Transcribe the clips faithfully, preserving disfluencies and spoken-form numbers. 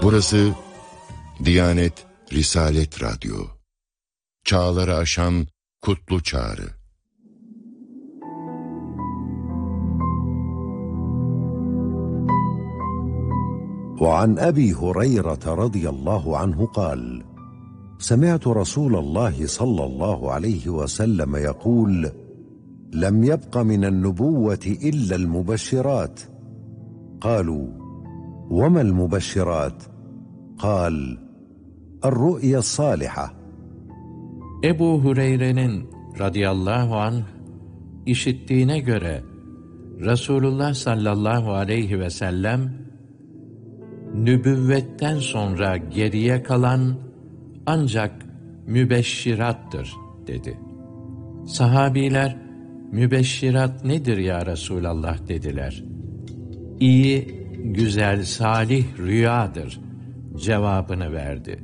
Burası Diyanet Risalet Radyo. Çağları aşan kutlu çağrı. وعن أبي هريرة رضي الله عنه قال: سمعت رسول الله صلى الله عليه وسلم يقول: لم يبق من النبوة إلا المبشرات. قالوا: وما المبشرات؟ قال: الرؤيا الصالحة. Ebu Hureyre'nin radıyallahu anh işittiğine göre Resulullah sallallahu aleyhi ve sellem nübüvvetten sonra geriye kalan ancak mübeşşirattır dedi. Sahabiler, mübeşşirat nedir ya Resulallah dediler. İyi, güzel, salih rüyadır cevabını verdi.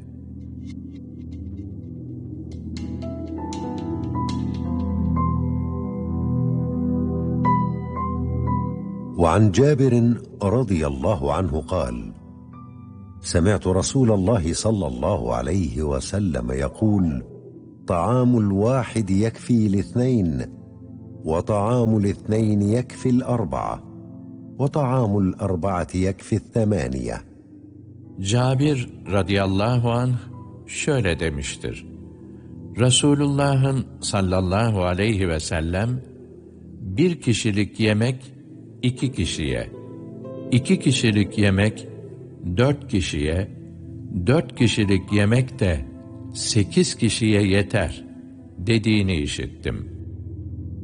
وعن جابر رضي الله عنه قال: سمعت رسول الله صلى الله عليه وسلم يقول: طعام الواحد يكفي الاثنين، وطعام الاثنين يكفي الأربعة، وطعام الأربعة يكفي الثمانية. Cabir radıyallahu anh şöyle demiştir. Resulullah'ın sallallahu aleyhi ve sellem bir kişilik yemek iki kişiye, iki kişilik yemek dört kişiye, dört kişilik yemek de sekiz kişiye yeter dediğini işittim.